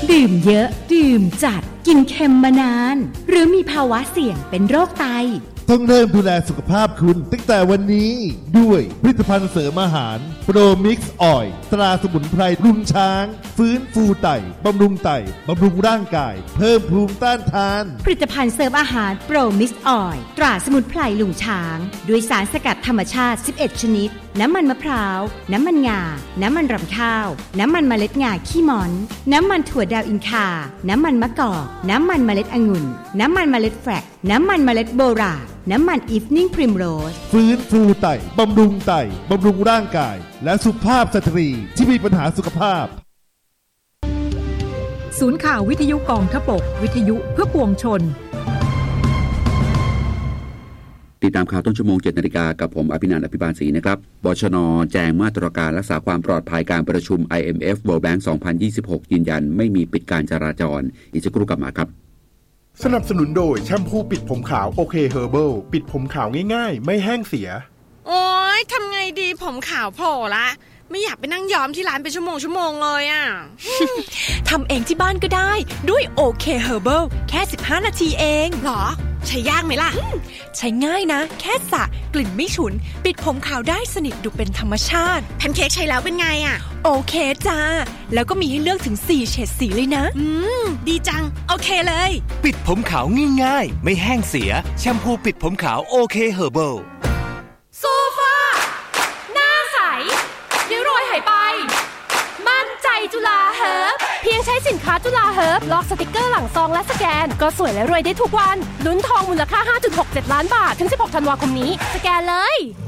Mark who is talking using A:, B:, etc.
A: ดื่มเยอะดื่มจัดกินเค็มมานานหรือมีภาวะเสี่ยงเป็นโรคไต
B: ต้องเริ่มดูแลสุขภาพคุณตั้งแต่วันนี้ด้วยผลิตภัณฑ์เสริมอาหารโปรมิกซ์ออยล์ตราสมุนไพรลุงช้างฟื้นฟูไตบำรุงไตบำรุงร่างกายเพิ่มภูมิต้านทาน
A: ผลิตภัณฑ์เสริมอาหารโปรมิกซ์ออยล์ตราสมุนไพรลุงช้างด้วยสารสกัดธรรมชาติ11ชนิดน้ำมันมะพร้าวน้ำมันงาน้ำมันรำข้าวน้ำมันเมล็ดงาขี้ม้อนน้ำมันถั่วดาวอินคาน้ำมันมะกอกน้ำมันเมล็ดองุ่นน้ำมันเมล็ดแฟลกน้ำมันเมล็ดโบราณน้ำมันอีฟนิ่งพริมโรส
B: ฟื้นฟูไตบำรุงไตบำรุงร่างกายและสุขภาพสตรีที่มีปัญหาสุขภาพ
C: ศูนย์ข่าววิทยุกองทพบกวิทยุเพื่อปวงชน
D: ติดตามข่าวต้นชั่วโมง 7:00 น.กับผมอภินันท์ อภิบาลศรีนะครับบชน.แจ้งมาตรการรักษาความปลอดภัยการประชุม IMF World Bank 2026 ยืนยันไม่มีปิดการจราจรอีกสักครู่กลับมาครับ
E: สนับสนุนโดยแชมพูปิดผมขาวโอเคเฮอร์เบิลปิดผมขาวง่ายๆไม่แห้งเสีย
F: โอ๊ยทำไงดีผมขาวโผล่ละไม่อยากไปนั่งย้อมที่ร้านเป็นชั่วโมงเลยอ่ะ
G: ทำเองที่บ้านก็ได้ด้วยโอเคเฮอร์เบิลแค่15นาทีเอง
F: หรอใช้ยากไหมล่ะ
G: ใช้ง่ายนะแค่สระกลิ่นไม่ฉุนปิดผมขาวได้สนิทดูเป็นธรรมชาติ
F: แพนเค้กใช้แล้วเป็นไงอ่ะ
G: โอเคจ้าแล้วก็มีให้เลือกถึง4เฉดสีเลยนะ
F: ดีจังโอเคเลย
H: ปิดผมขาวง่ายๆไม่แห้งเสียแชมพูปิดผมขาวโอเคเฮอร์เบิล
I: โซฟาหน้าใสเดี๋ยวรอยหายไปมั่นใจจุฬาเฮิร์บเพียงใช้สินค้าจุฬาเฮิร์บลอกสติกเกอร์หลังซองและสแกนก็สวยและรวยได้ทุกวันลุ้นทองมูลค่า 5.67 ล้านบาทถึง16ธันวาคมนี้สแกนเลย